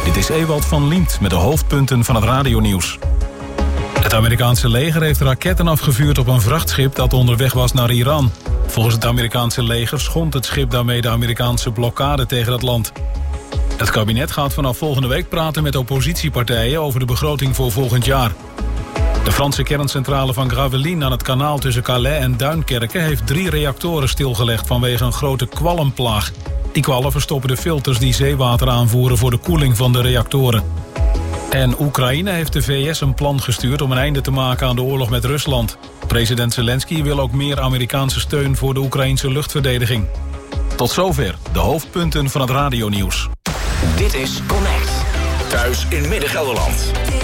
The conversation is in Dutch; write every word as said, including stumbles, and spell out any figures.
Dit is Ewald van Liemt met de hoofdpunten van het radionieuws. Het Amerikaanse leger heeft raketten afgevuurd op een vrachtschip dat onderweg was naar Iran. Volgens het Amerikaanse leger schondt het schip daarmee de Amerikaanse blokkade tegen het land. Het kabinet gaat vanaf volgende week praten met oppositiepartijen over de begroting voor volgend jaar. De Franse kerncentrale van Gravelines aan het kanaal tussen Calais en Duinkerke heeft drie reactoren stilgelegd vanwege een grote kwalmplaag. Die kwallen verstoppen de filters die zeewater aanvoeren voor de koeling van de reactoren. En Oekraïne heeft de V S een plan gestuurd om een einde te maken aan de oorlog met Rusland. President Zelensky wil ook meer Amerikaanse steun voor de Oekraïnse luchtverdediging. Tot zover de hoofdpunten van het radionieuws. Dit is Connect. Thuis in Midden-Gelderland.